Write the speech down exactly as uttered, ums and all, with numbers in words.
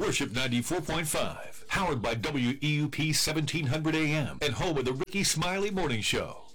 Worship ninety-four point five, powered by W E U P seventeen hundred A M, and home of the Ricky Smiley Morning Show.